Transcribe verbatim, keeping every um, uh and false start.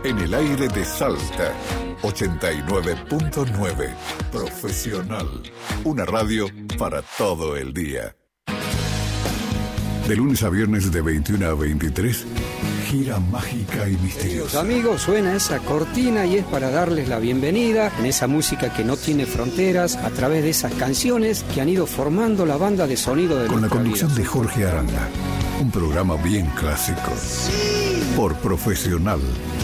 En el aire de Salta, ochenta y nueve punto nueve. Profesional. Una radio para todo el día. De lunes a viernes de veintiuna a veintitrés, gira mágica y misteriosa. Amigos, suena esa cortina y es para darles la bienvenida en esa música que no tiene fronteras, a través de esas canciones que han ido formando la banda de sonido de Con la nuestra conducción vida. de Jorge Aranda. Un programa bien clásico. Por Profesional.